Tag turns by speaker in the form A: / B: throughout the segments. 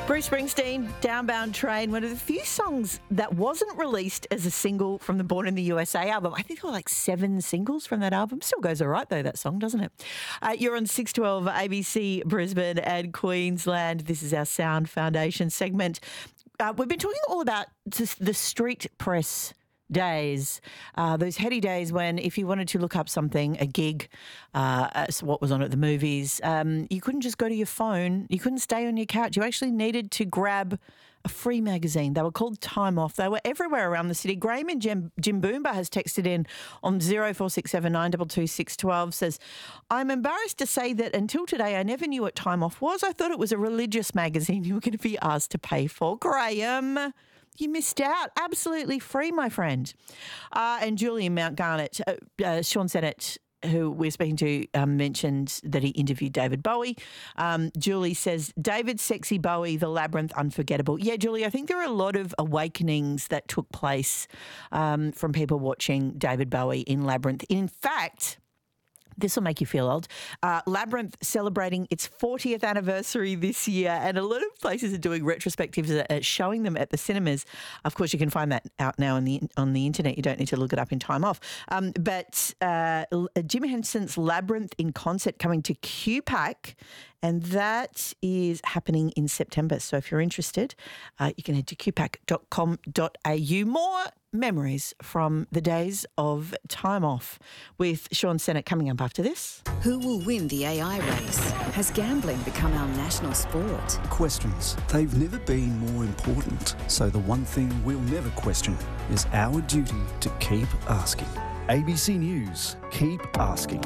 A: Bruce Springsteen, Downbound Train, one of the few songs that wasn't released as a single from the Born in the USA album. I think there were like 7 singles from that album. Still goes all right, though, that song, doesn't it? You're on 612 ABC Brisbane and Queensland. This is our Sound Foundation segment. We've been talking all about the street press days, those heady days when if you wanted to look up something, a gig, what was on at the movies, you couldn't just go to your phone. You couldn't stay on your couch. You actually needed to grab a free magazine. They were called Time Off. They were everywhere around the city. Graham and Jim Boomba has texted in on 0467 says, I'm embarrassed to say that until today I never knew what Time Off was. I thought it was a religious magazine you were going to be asked to pay for. Graham, you missed out. Absolutely free, my friend. And Julie in Mount Garnet, Sean Sennett, who we're speaking to, mentioned that he interviewed David Bowie. Julie says, David Sexy Bowie, The Labyrinth, unforgettable. Yeah, Julie, I think there are a lot of awakenings that took place from people watching David Bowie in Labyrinth. In fact, this will make you feel old. Labyrinth celebrating its 40th anniversary this year, and a lot of places are doing retrospectives, showing them at the cinemas. Of course, you can find that out now on the internet. You don't need to look it up in Time Off. But Jim Henson's Labyrinth in concert coming to QPAC, and that is happening in September. So if you're interested, you can head to qpac.com.au. More memories from the days of Time Off with Sean Sennett coming up after this.
B: Who will win the AI race? Has gambling become our national sport?
C: Questions. They've never been more important. So the one thing we'll never question is our duty to keep asking. ABC News. Keep asking.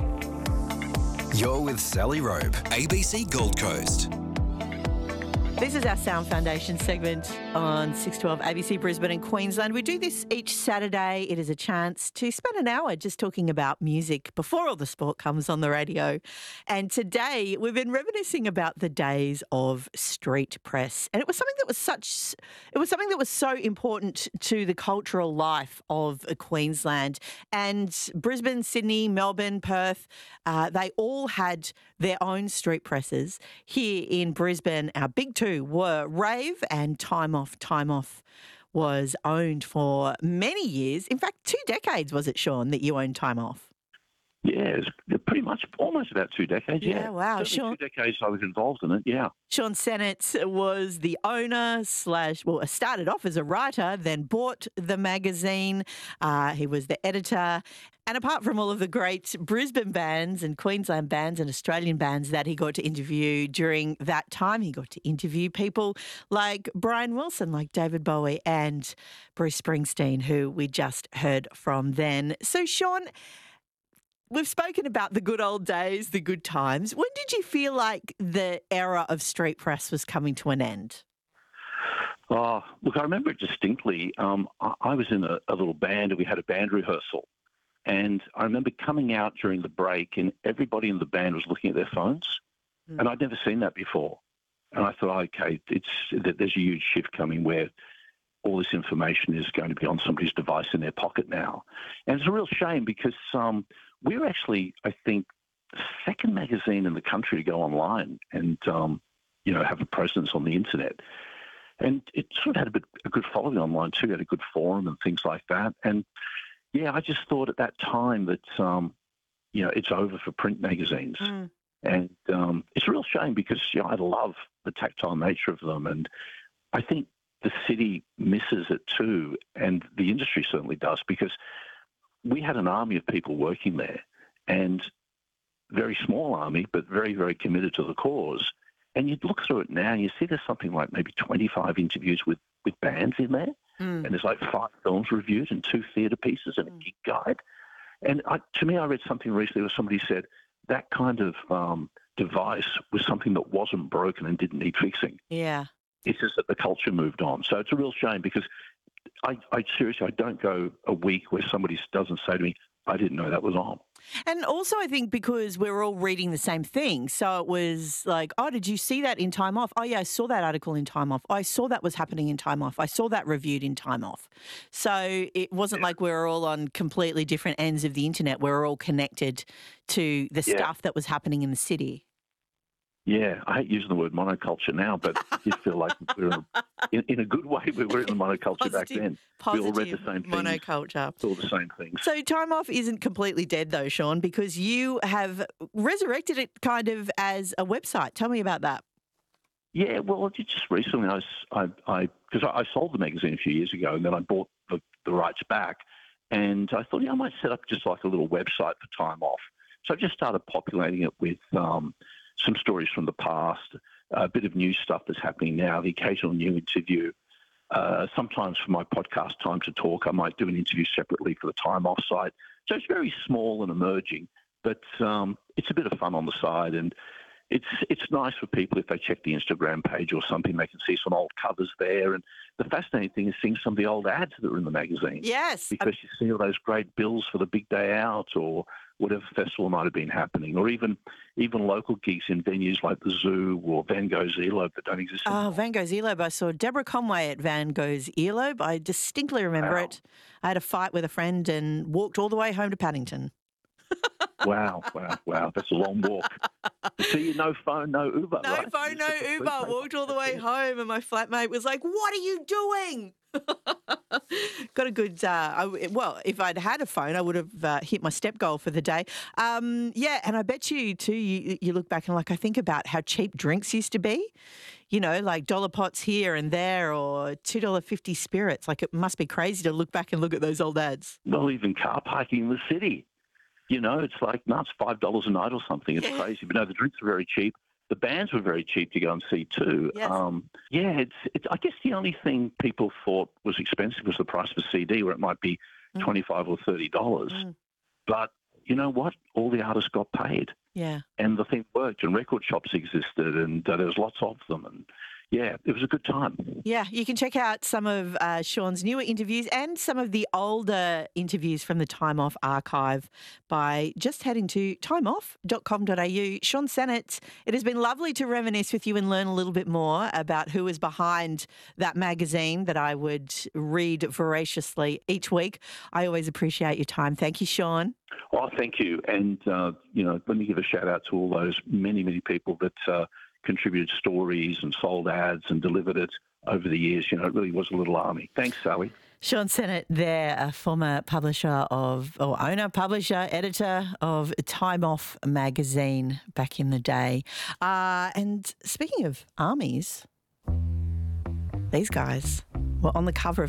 D: You're with Sally Rope, ABC Gold Coast.
A: This is our Sound Foundation segment on 612 ABC Brisbane and Queensland. We do this each Saturday. It is a chance to spend an hour just talking about music before all the sport comes on the radio. And today we've been reminiscing about the days of street press. And it was something that was so important to the cultural life of Queensland. And Brisbane, Sydney, Melbourne, Perth, they all had their own street presses. Here in Brisbane, our big two were Rave and Time Off. Time Off was owned for many years. In fact, 2 decades, was it, Sean, that you owned Time Off?
E: Yeah, it was pretty much almost about 2 decades. Yeah,
A: wow.
E: Sean, 2 decades I was involved in it, yeah.
A: Sean Sennett was the owner started off as a writer, then bought the magazine. He was the editor. And apart from all of the great Brisbane bands and Queensland bands and Australian bands that he got to interview during that time, he got to interview people like Brian Wilson, like David Bowie and Bruce Springsteen, who we just heard from then. So, Sean, we've spoken about the good old days, the good times. When did you feel like the era of street press was coming to an end?
E: Oh, look, I remember it distinctly. I was in a little band and we had a band rehearsal. And I remember coming out during the break and everybody in the band was looking at their phones. And I'd never seen that before. And I thought, okay, there's a huge shift coming where all this information is going to be on somebody's device in their pocket now. And it's a real shame because we're actually, I think, the second magazine in the country to go online and, have a presence on the internet. And it sort of had a good following online too. It had a good forum and things like that. And, yeah, I just thought at that time that, it's over for print magazines. And it's a real shame because, I love the tactile nature of them. And I think the city misses it too. And the industry certainly does because we had an army of people working there and very small army, but very, very committed to the cause. And you'd look through it now and you see there's something like maybe 25 interviews with bands in there. And there's like 5 films reviewed and 2 theatre pieces and a gig guide. And to me, I read something recently where somebody said that kind of device was something that wasn't broken and didn't need fixing.
A: Yeah.
E: It's just that the culture moved on. So it's a real shame because I seriously, I don't go a week where somebody doesn't say to me, I didn't know that was on.
A: And also I think because we're all reading the same thing. So it was like, oh, did you see that in Time Off? Oh, yeah, I saw that article in Time Off. I saw that was happening in Time Off. I saw that reviewed in Time Off. So it wasn't like we were all on completely different ends of the internet. We were all connected to the stuff that was happening in the city.
E: Yeah, I hate using the word monoculture now, but I did feel like we were in a good way. We were in the monoculture back then. We all read the same things.
A: Monoculture.
E: All the same things.
A: So Time Off isn't completely dead though, Sean, because you have resurrected it kind of as a website. Tell me about that.
E: Yeah, well, just recently, because I sold the magazine a few years ago, and then I bought the rights back, and I thought, I might set up just like a little website for Time Off. So I just started populating it with some stories from the past, a bit of new stuff that's happening now, the occasional new interview. Sometimes for my podcast, Time to Talk, I might do an interview separately for the Time Off site. So it's very small and emerging, but it's a bit of fun on the side, and it's nice for people if they check the Instagram page or something, they can see some old covers there. And the fascinating thing is seeing some of the old ads that are in the magazine.
A: Yes.
E: Because you see all those great bills for the big day out or whatever festival might have been happening, or even local gigs in venues like the Zoo or Van Gogh's Earlobe that don't exist anymore.
A: Oh, Van Gogh's Earlobe. I saw Deborah Conway at Van Gogh's Earlobe. I distinctly remember it. I had a fight with a friend and walked all the way home to Paddington.
E: Wow. That's a long walk. See, no phone, no Uber.
A: No
E: right?
A: phone, no Uber. Walked all the way home and my flatmate was like, "What are you doing?" Got a good, if I'd had a phone, I would have hit my step goal for the day. And I bet you too, you look back and I think about how cheap drinks used to be, like dollar pots here and there or $2.50 spirits. Like it must be crazy to look back and look at those old ads.
E: Well, even car parking in the city. It's like, no, it's $5 a night or something. It's crazy. But no, the drinks are very cheap. The bands were very cheap to go and see too.
A: Yes.
E: It's. I guess the only thing people thought was expensive was the price of a CD, where it might be $25 or $30. But you know what? All the artists got paid.
A: Yeah.
E: And the thing worked, and record shops existed, and there was lots of them, and yeah, it was a good time.
A: Yeah, you can check out some of Sean's newer interviews and some of the older interviews from the Time Off archive by just heading to timeoff.com.au. Sean Sennett, it has been lovely to reminisce with you and learn a little bit more about who is behind that magazine that I would read voraciously each week. I always appreciate your time. Thank you, Sean.
E: Oh, thank you. And, let me give a shout out to all those many, many people that contributed stories and sold ads and delivered it over the years. It really was a little army. Thanks, Sally.
A: Sean Sennett there, a former owner, editor of Time Off magazine back in the day. And speaking of armies, these guys were on the cover of